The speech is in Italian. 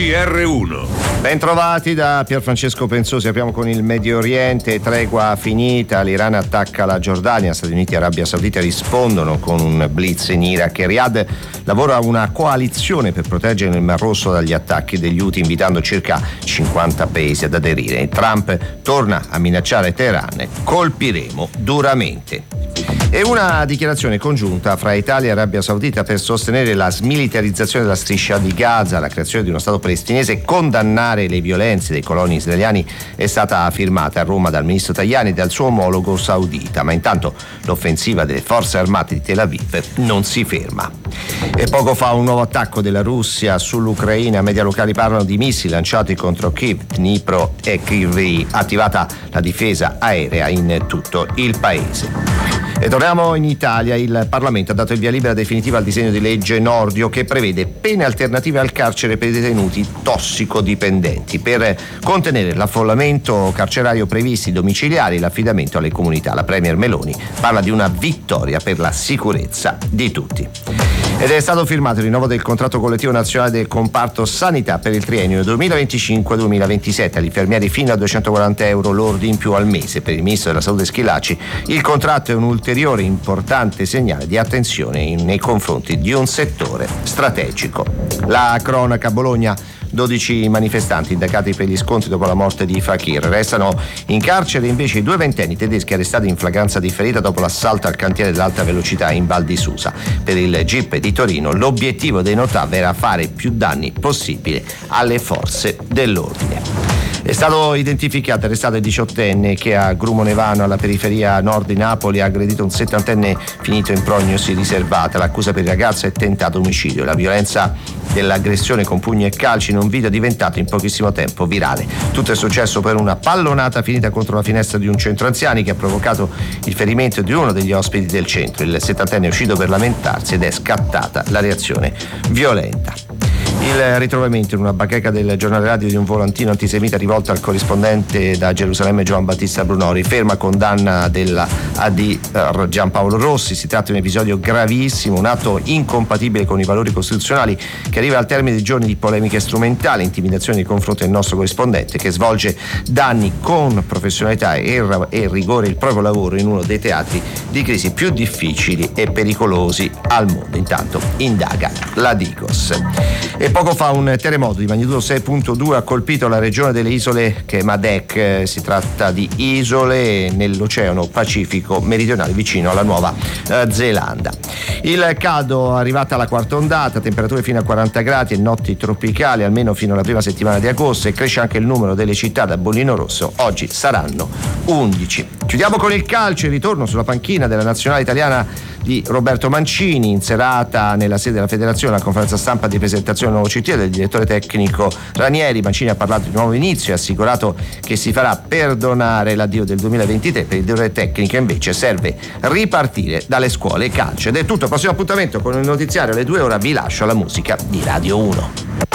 GR1. Bentrovati da Pierfrancesco Pensosi. Apriamo con il Medio Oriente. Tregua finita, l'Iran attacca la Giordania, Stati Uniti e Arabia Saudita rispondono con un blitz in Iraq e Riyadh lavora una coalizione per proteggere il Mar Rosso dagli attacchi degli Houthi, invitando circa 50 paesi ad aderire. Trump torna a minacciare Teheran: colpiremo duramente. E una dichiarazione congiunta fra Italia e Arabia Saudita per sostenere la smilitarizzazione della striscia di Gaza, la creazione di uno Stato palestinese e condannare le violenze dei coloni israeliani è stata firmata a Roma dal ministro Tajani e dal suo omologo saudita, ma intanto l'offensiva delle forze armate di Tel Aviv non si ferma. E poco fa un nuovo attacco della Russia sull'Ucraina. Media locali parlano di missili lanciati contro Kiev, Dnipro e Kryvyi, attivata la difesa aerea in tutto il paese. E torniamo in Italia. Il Parlamento ha dato il via libera definitiva al disegno di legge Nordio, che prevede pene alternative al carcere per i detenuti tossicodipendenti per contenere l'affollamento carcerario previsti domiciliari e l'affidamento alle comunità. La Premier Meloni parla di una vittoria per la sicurezza di tutti. Ed è stato firmato il rinnovo del contratto collettivo nazionale del comparto sanità per il triennio 2025-2027. Agli infermieri fino a 240 euro lordi in più al mese. Per il ministro della Salute Schillaci il contratto è un ulteriore importante segnale di attenzione nei confronti di un settore strategico. La cronaca: Bologna, 12 manifestanti indagati per gli scontri dopo la morte di Fakir. Restano in carcere invece i 2 ventenni tedeschi arrestati in flagranza differita dopo l'assalto al cantiere dell'alta velocità in Val di Susa. Per il GIP di Torino l'obiettivo dei NOTAV era fare più danni possibile alle forze dell'ordine. È stato identificato e arrestato il 18enne che a Grumonevano, alla periferia nord di Napoli, ha aggredito un 70enne finito in prognosi riservata. L'accusa per il ragazzo è tentato omicidio. La violenza dell'aggressione con pugni e calci in un video è diventato in pochissimo tempo virale. Tutto è successo per una pallonata finita contro la finestra di un centro anziani che ha provocato il ferimento di uno degli ospiti del centro. Il 70enne è uscito per lamentarsi ed è scattata la reazione violenta. Il ritrovamento in una bacheca del giornale radio di un volantino antisemita rivolto al corrispondente da Gerusalemme Giovan Battista Brunori. Ferma condanna della AD Giampaolo Rossi. Si tratta di un episodio gravissimo, un atto incompatibile con i valori costituzionali che arriva al termine di giorni di polemiche strumentali, intimidazioni nei confronti del nostro corrispondente, che svolge da anni con professionalità e rigore il proprio lavoro in uno dei teatri di crisi più difficili e pericolosi al mondo. Intanto indaga la Digos. E poco fa un terremoto di magnitudo 6.2 ha colpito la regione delle isole Kemadec. Si tratta di isole nell'Oceano Pacifico meridionale vicino alla Nuova Zelanda. Il caldo è arrivato alla quarta ondata, temperature fino a 40 gradi e notti tropicali almeno fino alla prima settimana di agosto, e cresce anche il numero delle città da bollino rosso. Oggi saranno 11. Chiudiamo con il calcio. Il ritorno sulla panchina della nazionale italiana di Roberto Mancini. In serata nella sede della federazione, la conferenza stampa di presentazione del nuovo CT del direttore tecnico Ranieri. Mancini ha parlato di nuovo inizio e ha assicurato che si farà perdonare l'addio del 2023. Per il direttore tecnico invece serve ripartire dalle scuole calcio. Ed è tutto. Prossimo appuntamento con il notiziario alle 2 ore. Vi lascio alla musica di Radio 1.